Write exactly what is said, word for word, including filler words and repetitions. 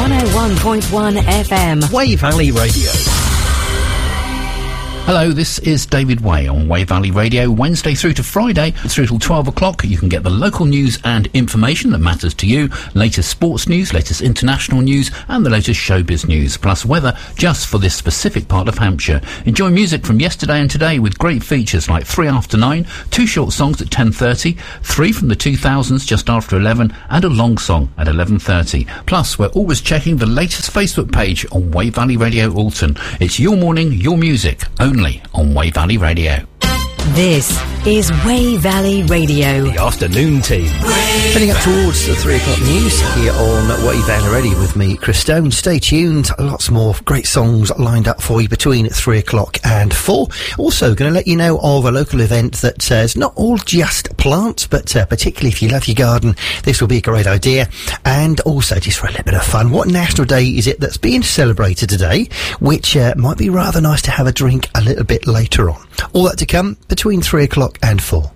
one oh one point one F M. Wey Valley Radio. Hello, this is David Way on Wey Valley Radio, Wednesday through to Friday, through till twelve o'clock. You can get the local news and information that matters to you, latest sports news, latest international news, and the latest showbiz news, plus weather just for this specific part of Hampshire. Enjoy music from yesterday and today with great features like Three After Nine, two short songs at ten thirty, three from the two thousands just after eleven, and a long song at eleven thirty. Plus, we're always checking the latest Facebook page on Wey Valley Radio Alton. It's your morning, your music, only on Wey Valley Radio. This is Wey Valley Radio. The afternoon team. Heading up towards the three o'clock news here on Wey Valley Radio with me, Chris Stone. Stay tuned. Lots more great songs lined up for you between three o'clock and four. Also, going to let you know of a local event that uh, is not all just plants, but uh, particularly if you love your garden, this will be a great idea. And also, just for a little bit of fun, what national day is it that's being celebrated today, which uh, might be rather nice to have a drink a little bit later on. All that to come between three o'clock and four.